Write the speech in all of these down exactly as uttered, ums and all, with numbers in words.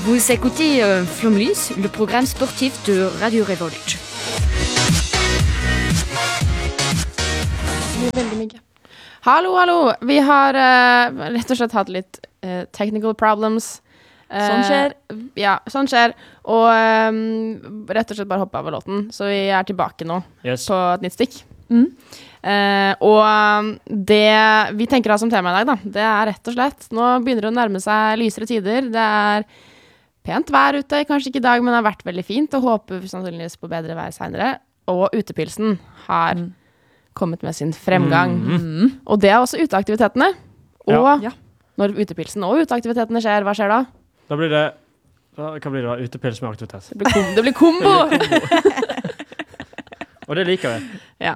Vous écoutez euh, Flomlys, le programme sportif de Radio Revolt. Veldig mye. Hallo, hallo. Vi har uh, rett og slett hatt litt uh, technical problems. Uh, Sånn skjer. Ja, sånn skjer. Og um, rett og slett bare hoppe av låten. Så vi er tilbake nå Yes. på et nytt stikk. Mm. Uh, og um, det vi tenker å ha som tema i dag, da, det er rett og slett nå begynner det å nærme seg lysere tider. Det er pent vær ute, kanskje ikke i dag, men det har vært veldig fint, og håper sannsynligvis på bedre vær senere. Og utepilsen har mm. kommet med sin fremgang. Mm. Og det er også uteaktivitetene. Og Ja. når utepilsen og uteaktivitetene skjer, hva skjer da? Da blir det Hva blir det da? Utepils med aktivitet. Det blir, kom det blir kombo! Og det liker vi. Ja.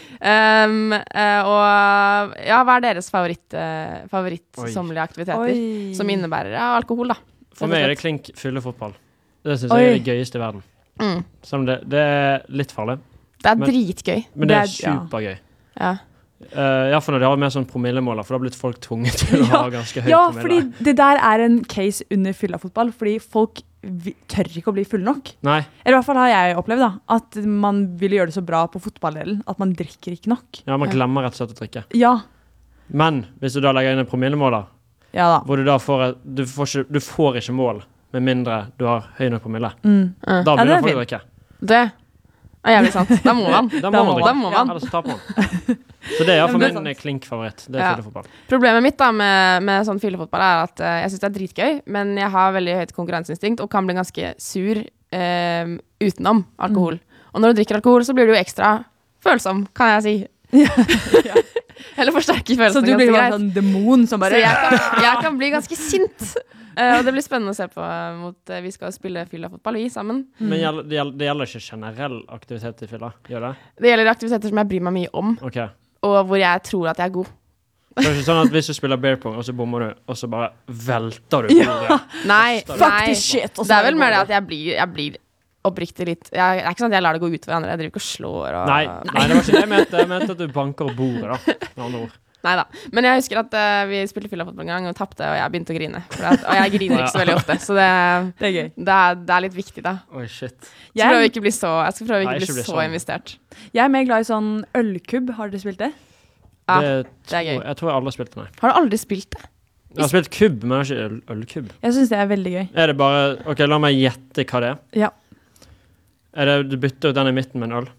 Um, uh, og ja, hva er deres favoritt, uh, favorittsommelige aktiviteter? Oi. Som innebærer ja, alkohol, da. For meg er det klink fyllefotball. Det synes jeg er det gøyeste i verden. Mm. Selv om det, det er litt farlig. Det er Men- dritgøy. Men det er Det er- ja. supergøy. Ja. Uh, ja, for når de har mer sånn promillemåler, for da har blitt folk tvunget til å ha ganske høy Ja, promille. fordi det der er en case under fylla-fotball, fordi folk vi, tør ikke å bli full nok. Nei, Eller i hvert fall har jeg opplevd da, at man ville gjøre det så bra på fotballdelen, at man drikker ikke nok. ja, man Ja. glemmer rett og slett å drikke. Ja, Men hvis du da legger inn en promillemåler, ja da. hvor du da får et, du, får ikke, du får ikke mål med mindre du har høy nok promille, Mm. Uh. da Ja, det begynner er folk å drikke. Det er jævlig sant. Da må man. Da må Da man må drikke. Da må man. Ellers taper man. Så det er for Ja, men det er min sant. klink-favoritt. Det er Ja. fyllefotball. Problemet mitt da med, med sånn fyllefotball er at uh, jeg synes det er dritgøy, men jeg har veldig høyt konkurranseinstinkt og kan bli ganske sur uh, utenom alkohol. Mm. Og når du drikker alkohol, så blir du jo ekstra følsom, kan jeg si. Ja. Eller forsterker Så følelsene du blir ganske bare greit. sånn demon som Så bare... jeg kan, jeg kan bli ganske sint. Uh, og det blir spennende å se på uh, mot uh, vi skal spille fylla-fotball, vi sammen. Men gjeld- det gjelder, det gjelder ikke generell aktivitet i fylla, gjør det? Det gjelder aktiviteter som jeg bryr meg mye om, Ok. og hvor jeg tror at jeg er god. Det er ikke sånn at hvis du spiller beer pong, og så bommer du, og så bare velter du på bordet. Nei, Fuck nei. this shit, og så Det er er vel det mer det bare- at jeg blir, jeg blir oppriktig litt jeg, Det er ikke sånn at jeg lar det gå ut for andre. Jeg driver ikke og slår og Nei, nei, det var ikke det jeg mente. Jeg mente at du banker opp bordet, da. Med andre ord. Neida. Men jeg husker at uh, vi spilte fylla-fotball en gang og tapte, og jeg begynte å grine. For at, og jeg griner ikke så veldig ofte, så det, Det er gøy. det, er, det er litt viktig, da. Oi, shit. Så prøver Jeg, ikke å bli så, jeg skal prøve å Nei, ikke ikke bli bli så sånn. investert. jeg er mer glad i sånn ølkubb. Har dere spilt det? Ja, det, det er gøy. tror, jeg tror jeg aldri har spilt det, nei. Har du aldri spilt det? Jeg har spilt kubb, men jeg har ikke øl, ølkubb. Jeg synes det er veldig gøy. Er det bare Ok, la meg gjette hva det er. Ja. Er det du bytter ut den i midten med en øl?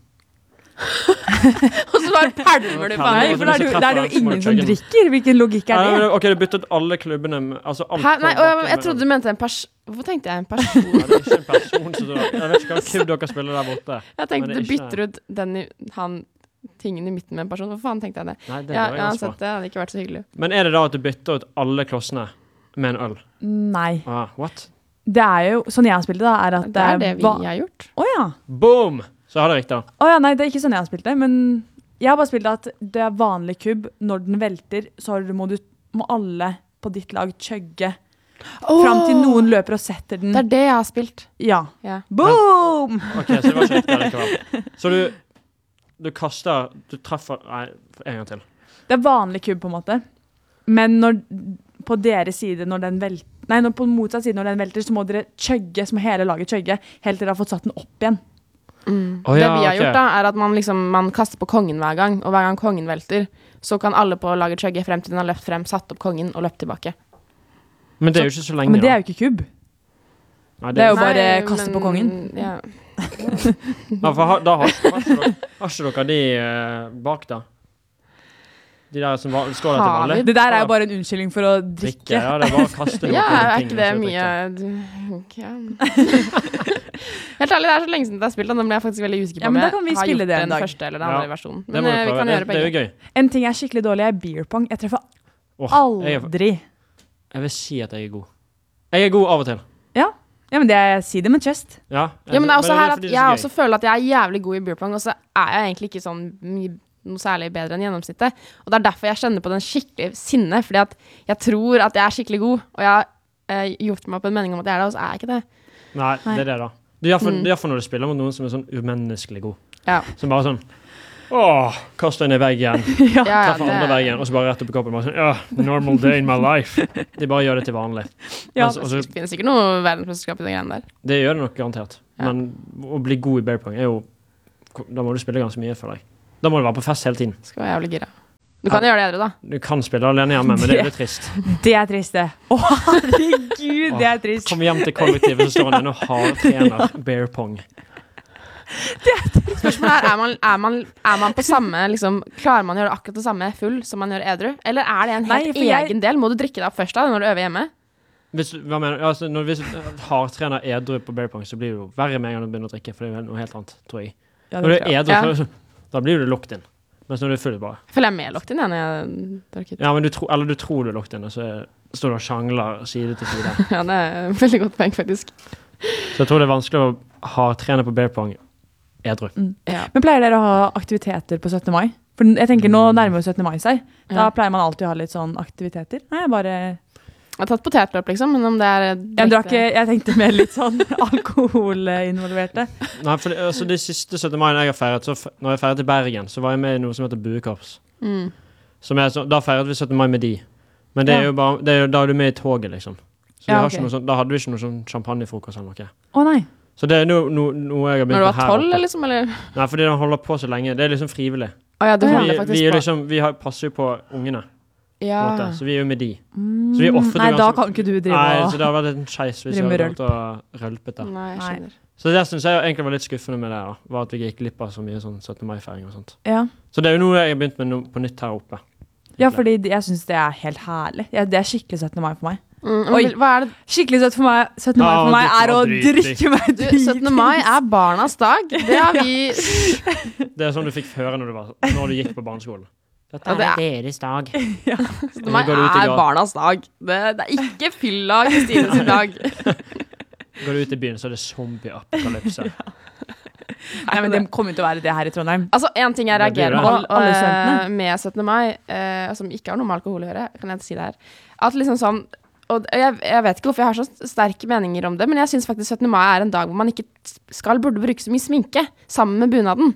Og så bare pælmer du på Nei, Nei, meg. for da er det jo, da er det jo Så må du ingen som chugge den. drikker. Hvilken logikk Ja, er men, det? ok, du bytter ut alle klubbene med, altså alt Hæ? på Nei, å, bakken jeg med trodde øl. du mente en pers... Hvorfor tenkte jeg en person? Nei, det er ikke en person som du Jeg vet ikke hva kubb dere spiller der borte. Jeg Men tenkte det du er ikke- bytter ut den i, han, tingen i midten med en person. Hvorfor faen tenkte jeg det? Nei, det Ja, var ja, ganske sett bra. det hadde ikke vært så hyggelig. Men er det da at du bytter ut alle klossene med en øl? Nei. Ah, what? Det er jo, sånn jeg har spilt det da, er at Det er det vi va- har gjort. Å ja. Boom! Så har det riktig da. Å ja, nei, det er ikke sånn jeg har spilt det, men jeg har bare spilt at det er vanlig kubb. Når den velter, så har du- må, du, må alle på ditt lag chugge fram til noen løper og setter den. Det er det jeg har spilt. Ja. Ja. Boom! Ok, så det var ikke riktig likevel. Så du, du kaster, du treffer, nei, en gang til. Det er vanlig kubb på en måte. Men når, på deres side, når den velter, nei, når på motsatt side når den velter, så må dere chugge, så må hele laget chugge, helt til dere har fått satt den opp igjen. Mm. Å det ja, vi har ok. gjort da, er at man, liksom, man kaster på kongen hver gang, og hver gang kongen velter, så kan alle på laget chugge frem til den har løpt frem, satt opp kongen og løpt tilbake. Men det er jo ikke så lenge Men det da. er jo ikke kubb. Nei, det er jo bare Nei, kaste men- på kongen. Ja. Ja, for ha, da har, har, ikke dere, har ikke dere de eh, bak da? De der som var, står der til Har vanlig? vi? Det der er jo bare en unnskyldning for å Drikke, drikke. ja, det er bare å kaste noe Ja, på er ting, ikke det og så mye drikke. du- ok. Helt ærlig, det er så lenge siden jeg har spilt den. Nå ble jeg faktisk veldig usikker på Ja, om men da jeg kan vi har spille gjort det en den dag. første eller den Ja. andre versjonen. Det Men må du eh, vi prøve. kan Det, gjøre det er jo begge. gøy. En ting jeg er skikkelig dårlig er beer pong. Jeg treffer Åh, jeg, er- aldri. jeg vil si at jeg er god. Jeg er god av og til. Ja, ja men det er, si det med chest. Ja, Ja, men det er også det her at fordi det jeg er så også gøy. føler at jeg er jævlig god i beer pong, og så er jeg egentlig ikke sånn mye noe særlig bedre enn gjennomsnittet. Og det er derfor jeg kjenner på den skikkelig sinne, fordi at jeg tror at jeg er skikkelig god, og jeg har eh, gjort meg opp en mening om at jeg er det, og så er jeg ikke det. Nei, Nei. det er det da. Det er derfor, Mm. det er derfor når du spiller mot noen som er sånn umenneskelig god. Ja. Som bare sånn, Åh, kaster inn i veggen. Ja. Ja, Treffer andre det, veggen, og så bare rett opp i koppen. Bare sånn, ja, normal day in my life. De bare gjør det til vanlig. Ja. Mens, og så, det finnes sikkert noe verdensmesterskap i de greiene der. det gjør det nok garantert. Ja. Men å bli god i bear pong er jo, da må du spille ganske mye for deg. Da må du være på fest hele tiden. Skal være jævlig gira. Du kan gjøre det edru, da. Du kan spille alene hjemme, men det er litt trist. Det er trist, det. Å, herregud, det er trist. Kom hjem til kollektivet, så står han inne og hardtrener bear pong. Spørsmålet er, er man, er, man, er man på samme, liksom, klarer man å gjøre akkurat det samme full som man gjør edru? Eller er det en helt Nei, for jeg- egen del? Må du drikke deg opp først da, når du øver hjemme? Hvis, hva mener du? Altså, når, hvis du hardtrener edru på bear pong, så blir det jo verre med en gang du begynner å drikke, for det er noe helt annet, tror jeg. Ja, Når du det er tror jeg. edru, Ja. så, da blir du locked inn. Mens når du er full, bare. Jeg føler jeg er mer locked inn jeg, når jeg drikker. Ja, men du, tro, eller du tror du er locked inn, og så er, står du og sjangler side til side. Ja, det er et veldig godt poeng, faktisk. Så jeg tror det er vanskelig å hardtrene på bear pong edru. Ja. Men pleier dere å ha aktiviteter på syttende mai? For jeg tenker nå nærmer jo syttende mai seg. Da Ja. pleier man alltid å ha litt sånn aktiviteter. Nei, jeg bare... Jeg har tatt potetløp, liksom, men om det er Ja, men du har ikke, jeg tenkte mer litt sånn alkoholinvolverte. Nei, for det, altså, de siste syttende mai jeg har feiret, så fe- når jeg feiret i Bergen, så var jeg med i noe som heter Buekorps. Mm. Som er så, da feiret vi syttende mai med de. Men det er Ja. jo bare, det er jo, da er du med i toget, liksom. Så vi Ja, har ok. ikke noe sånn, da hadde vi ikke noe sånn champagnefrokost eller noe. Å nei. Så det er noe, noe, noe jeg har Når begynt du på var her tolv, oppe. liksom, eller? Nei, fordi den holder på så lenge. Det er liksom frivillig. Å ja, du Ja. Vi, holder faktisk vi, er på. liksom, vi har, passer jo på ungene, på en Ja. måte. Så vi er jo med de. Så vi offrer Nei, ganske- da kan ikke du drive Nei, og... så det har vært en skeis hvis jeg Drive med hadde vært og rølpet der. Nei, jeg Nei. skjønner. Så det synes jeg egentlig var litt skuffende med det da, var at vi gikk glipp av så mye sånn syttende mai-feiring og sånt. Ja. Så det er jo noe jeg har begynt med no, på nytt her oppe. Ja, fordi det- jeg synes det er helt herlig. Ja, det er skikkelig syttende mai for meg. Mm, men Oi. vil- hva er det? Skikkelig søtt for meg, syttende mai Ja, for meg drikke er å meg dritings. drikke meg Du, syttende mai er barnas dag. Det har vi Det er sånn du fikk føre når du, var, når du gikk på barneskolen. Dette Ja, det er- deres dag. syttende mai går du ut i er gat- barnas dag. Det, det er ikke fylla Kristine sin dag. Går du ut i byen, så er det zombie-apokalypse. Nei, men det kommer til å være det her i Trondheim. Altså, en ting jeg Det blir reagerer det. på Alle- alle eh, studentene. med syttende mai, eh, som ikke har noe med alkohol å gjøre, kan jeg si det her, at liksom sånn, og jeg, jeg vet ikke hvorfor jeg har så sterke meninger om det, men jeg synes faktisk syttende mai er en dag hvor man ikke skal burde bruke så mye sminke, sammen med bunaden.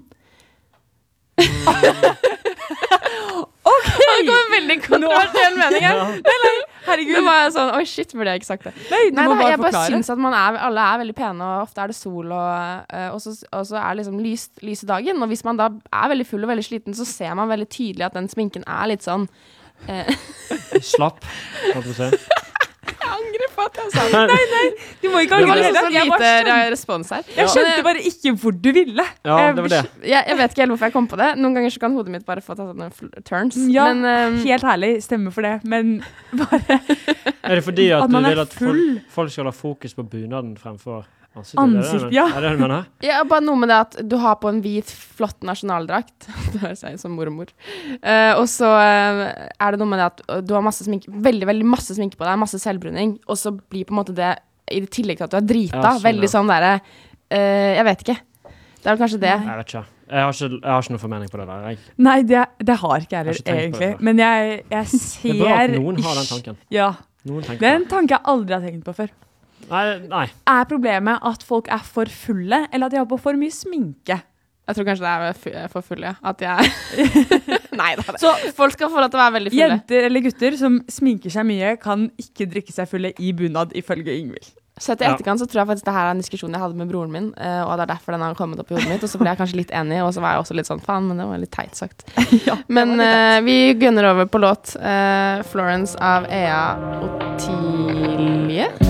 Ok! Det går en veldig kontroversiell mening her. Herregud. Det var jeg sånn, oi shit, burde jeg ikke sagt det. Nei, du Nei, må da, bare jeg bare forklare. syns at man er, alle er veldig pene, og ofte er det sol, og, eh, og, så, og så er det liksom lys, lyse dagen. Og hvis man da er veldig full og veldig sliten, så ser man veldig tydelig at den sminken er litt sånn eh, Slapp, holdt på å si. Jeg angrer på at jeg sa det. Du må ikke Det var angre liksom heller. så Jeg, bare lite skjønte, respons her. jeg skjønte Men, bare ikke hvor du ville. Ja, det var det. jeg, jeg vet ikke helt hvorfor jeg kom på det. Noen ganger så kan hodet mitt bare få ta sånne fl- turns. Ja, Men eh, Helt herlig, stemmer for det. Men bare Er det fordi at, At man du er vil at full. folk, folk skal ha fokus på bunaden fremfor ansiktet? Ansikt, er det, det, ja. Er det det du mener? ja, bare noe med det at du har på en hvit, flott nasjonaldrakt. Det høres jeg ut som mormor. Eh, og så eh, er det noe med det at du har masse sminke, veldig, veldig masse sminke på deg, masse selvbruning, og så blir på en måte det, i tillegg til at du er drita, Ja, sånn, veldig ja. sånn derre eh, Jeg vet ikke. Det er vel kanskje det. Jeg vet ikke. Jeg har ikke, jeg har ikke noe formening på det der. Jeg. Nei, det, det har ikke jeg Jeg har ikke heller, tenkt på det egentlig. før. Men jeg, jeg Det ser er bra at noen har den tanken. Ja, Noen tenker Det er på en tanke jeg aldri har tenkt på før. det. Nei, nei. Er problemet at folk er for fulle, eller at de har på for mye sminke? Jeg tror kanskje det er fu- for fulle, ja. At jeg Nei da. Så Folk skal få lov til å være veldig fulle. jenter eller gutter som sminker seg mye, kan ikke drikke seg fulle i bunad, ifølge Ingvild. Sett i Ja. etterkant så tror jeg faktisk det her er en diskusjon jeg hadde med broren min, eh, og det er derfor den har kommet opp i hodet mitt, og så ble jeg kanskje litt enig, og så var jeg også litt sånn, faen, men det var litt teit sagt. Ja, Men eh, vi gunner over på låt eh, Florence av Ea Otilie.